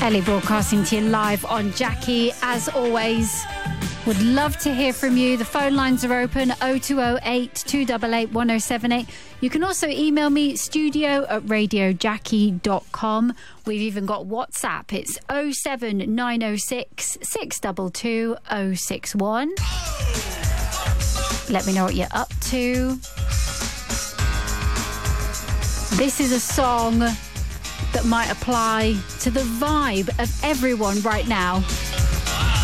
Ellie broadcasting to you live on Jackie. As always, would love to hear from you. The phone lines are open, 0208 288 1078. You can also email me, studio@radiojackie.com. We've even got WhatsApp. It's 07906 622 061. Let me know what you're up to. This is a song that might apply to the vibe of everyone right now.